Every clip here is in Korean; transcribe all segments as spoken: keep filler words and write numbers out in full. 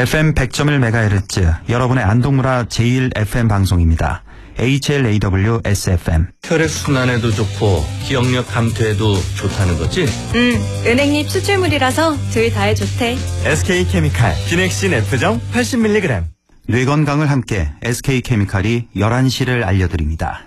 에프엠 백 점 일 메가헤르츠 여러분의 안동문화 제일 에프엠 방송입니다. 에이치엘에이더블유-에스에프엠. 혈액순환에도 좋고 기억력 감퇴에도 좋다는 거지? 응, 은행잎 추출물이라서 둘 다에 좋대. 에스케이케미칼 비넥신 F정 팔십 밀리그램. 뇌 건강을 함께 에스케이케미칼이 열한 시를 알려드립니다.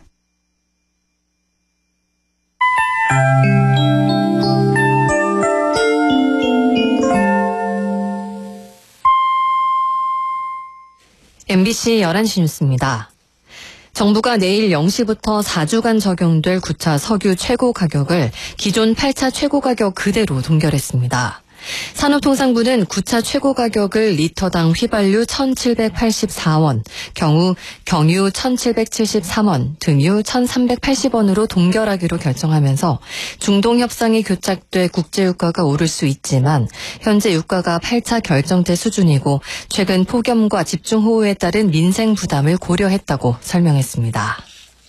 엠비씨 열한 시 뉴스입니다. 정부가 내일 영 시부터 사 주간 적용될 구 차 석유 최고 가격을 기존 팔 차 최고 가격 그대로 동결했습니다. 산업통상부는 구 차 최고 가격을 리터당 휘발유 천칠백팔십사 원, 경우 경유 천칠백칠십삼 원, 등유 천삼백팔십 원으로 동결하기로 결정하면서 중동 협상이 교착돼 국제유가가 오를 수 있지만 현재 유가가 팔 차 결정대 수준이고 최근 폭염과 집중호우에 따른 민생 부담을 고려했다고 설명했습니다.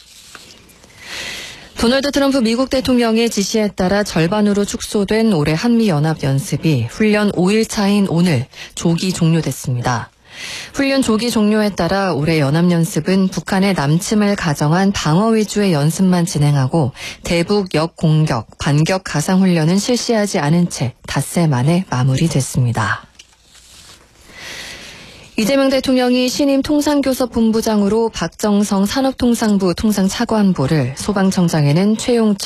도널드 트럼프 미국 대통령의 지시에 따라 절반으로 축소된 올해 한미연합연습이 훈련 오 일 차인 오늘 조기 종료됐습니다. 훈련 조기 종료에 따라 올해 연합연습은 북한의 남침을 가정한 방어 위주의 연습만 진행하고 대북 역공격, 반격 가상훈련은 실시하지 않은 채 닷새 만에 마무리됐습니다. 이재명 대통령이 신임 통상교섭본부장으로 박정성 산업통상부 통상차관보를, 소방청장에는 최용철